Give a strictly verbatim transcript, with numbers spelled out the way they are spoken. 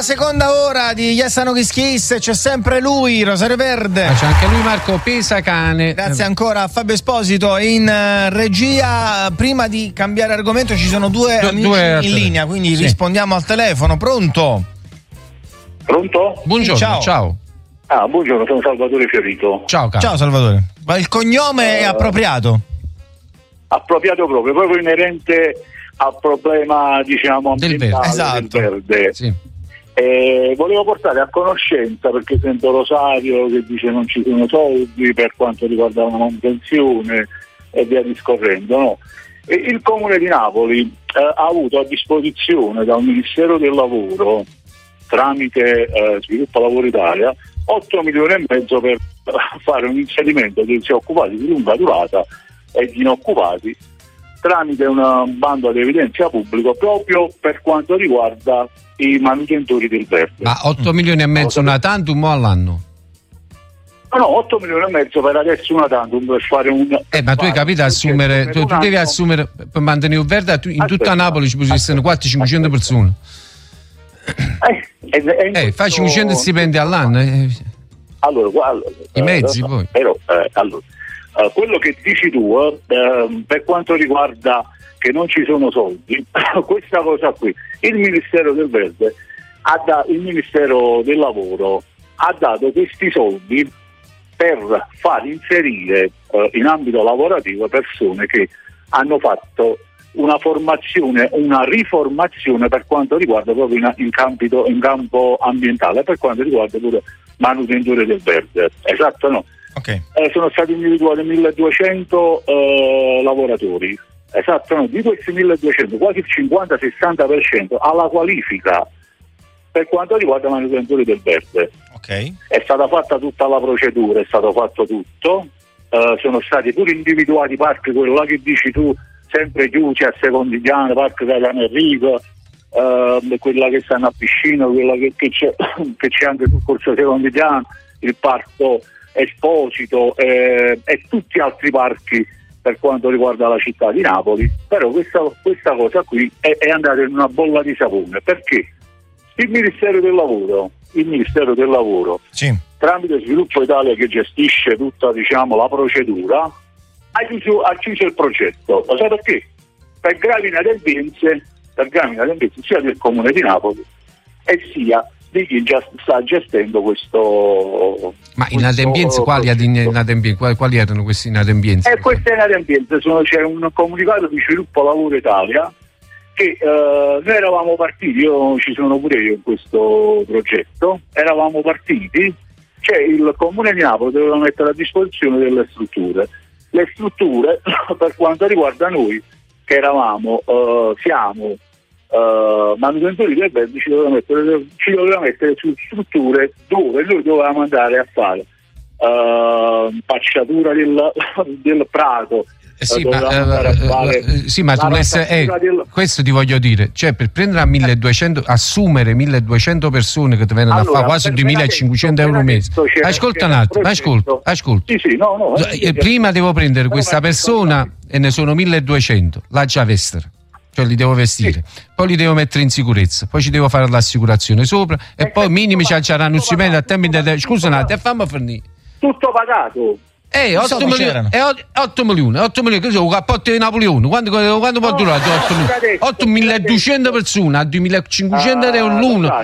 la seconda ora di Yes I Know Kiss Kiss, c'è sempre lui, Rosario Verde. Ma c'è anche lui, Marco Pesacane. Grazie ancora a Fabio Esposito in uh, regia. Prima di cambiare argomento ci sono due Du- amici due in linea, quindi sì. rispondiamo al telefono. Pronto? Pronto? Buongiorno, Sì, ciao. ciao. Ah, buongiorno, sono Salvatore Fiorito. Ciao, caro. Ciao Salvatore. Ma il cognome è Uh, appropriato? Appropriato proprio, proprio inerente al problema, diciamo, Del ambientale verde. Esatto. del verde. Sì. Eh, volevo portare a conoscenza, perché sento Rosario che dice non ci sono soldi per quanto riguarda la manutenzione e via discorrendo, no? E il Comune di Napoli eh, ha avuto a disposizione dal Ministero del Lavoro, tramite eh, Sviluppo Lavoro Italia, otto milioni e mezzo per fare un inserimento dei disoccupati di lunga durata e di inoccupati tramite un bando ad evidenza pubblico proprio per quanto riguarda i manutentori del verde. Ma otto milioni e mezzo una tantum o all'anno? No, no, otto milioni e mezzo per adesso una tantum per fare un... Eh, ma tu hai capito assumere, tu, tu devi assumere per mantenere il verde, tu, in tutta Napoli ci possono quattrocento cinquecento persone. Eh, è, è Eh, fai cinquecento stipendi all'anno. Eh. Allora, guarda, I mezzi eh, poi. Però, eh, allora, eh, quello che dici tu, eh, per quanto riguarda che non ci sono soldi, questa cosa qui, il Ministero del Verde, ha da, il Ministero del Lavoro ha dato questi soldi per far inserire eh, in ambito lavorativo persone che hanno fatto una formazione, una riformazione per quanto riguarda proprio in, in, campito, in campo ambientale, per quanto riguarda pure manutentore del verde. Esatto, no? Ok. Eh, sono stati individuati milleduecento eh, lavoratori. Esatto, no? Di questi milleduecento, quasi il cinquanta sessanta per cento ha la qualifica per quanto riguarda i manutentori del verde. Ok. È stata fatta tutta la procedura, è stato fatto tutto, eh, sono stati pure individuati parchi, quello là che dici tu, sempre chiusi a Secondigliano, Parco Gaetano Enrico, eh, quella che stanno a Piscina, quella che, che, c'è, che c'è anche sul corso Secondigliano, il parco Esposito eh, e tutti altri parchi per quanto riguarda la città di Napoli. Però questa, questa cosa qui è, è andata in una bolla di sapone, perché il Ministero del Lavoro, il Ministero del Lavoro Sì. tramite Sviluppo Italia, che gestisce tutta, diciamo, la procedura, ha chiuso, ha chiuso il progetto. Lo sai perché? Per gravi inadempienze, per gravi inadempienze sia del Comune di Napoli e sia di chi già sta gestendo questo. Ma inadempienze, quali, inadempienze, quali, quali erano queste inadempienze? E queste inadempienze sono, c'è un comunicato di Sviluppo Lavoro Italia che eh, noi eravamo partiti, io ci sono pure io in questo progetto, eravamo partiti, cioè il Comune di Napoli doveva mettere a disposizione delle strutture. Le strutture, per quanto riguarda noi, che eravamo, eh, siamo eh, manutentori del verde, ci doveva mettere, ci doveva mettere su strutture dove noi dovevamo andare a fare eh, pacciatura del, del prato. Eh sì, ma, eh, eh, sì, ma tu l'ess- eh, del... questo ti voglio dire, cioè per prendere a milleduecento, assumere milleduecento persone che ti vengono allora, a fare quasi duemilacinquecento euro al mese. Ascolta un attimo, ascolta, ascolta. Sì, sì, no, no, eh, prima devo prendere questa persona e ne sono milleduecento, la già vestire, cioè li devo vestire, sì. Poi li devo mettere in sicurezza, poi ci devo fare l'assicurazione sopra e, e poi minimi ci saranno un stipendio a tempo di... Scusa un attimo, fammi finire. Tutto pagato. Eh, otto milioni, eh, otto milioni, otto milioni, che sono un cappotto di Napoleone, quando, quando può durare otto milioni? ottomiladuecento persone a duemilacinquecento euro l'uno,